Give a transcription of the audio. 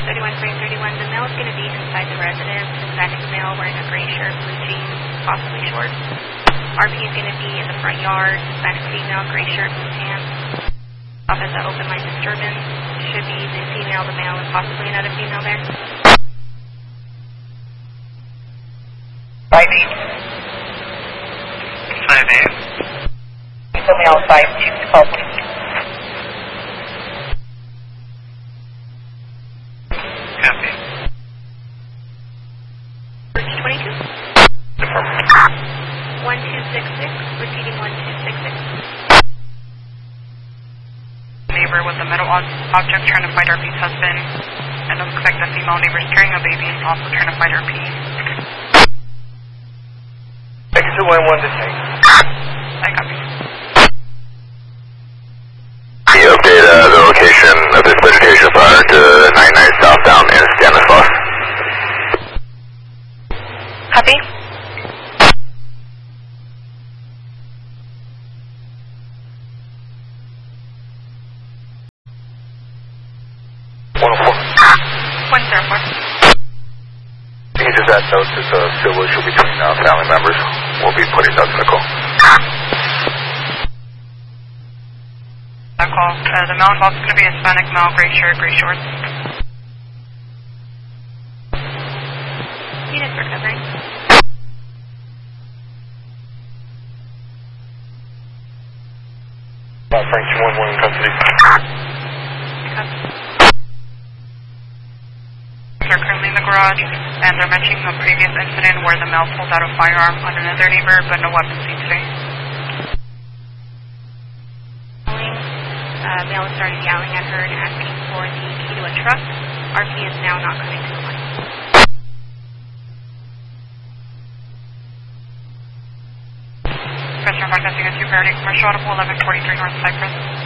31 frame 31, the male is going to be inside the residence. Hispanic male wearing a gray shirt, blue jeans, possibly shorts. RP is going to be in the front yard. Hispanic female, gray shirt, blue pants. Off as an open line disturbance. Should be the female, the male, and possibly another female there. 5-8. 5-8. Female 5-2, call please. Copy. 22. Affirmative. 1266, repeating 1266. Neighbor with a metal object trying to fight RP's husband, and it looks like the female neighbor is carrying a baby and also trying to fight RP. Exit 11 to tank. I copy. Can you update the location of this vegetation fire to 99 southbound in Stanislaus? Copy. Can you just add notes as a civil issue between family members? We'll be putting notes in the call. That call. The male involved is going to be a Hispanic male, gray shirt, gray shorts. Units recovering. Frank 211 in custody. They're currently in the garage, and they're mentioning a previous incident where the male pulled out a firearm on another neighbor, but no weapon seen today. Male started yelling at her and asking for the key to a truck. RP is now not coming to the line. Customer broadcasting a 2 priority commercial, 1143 North Cypress.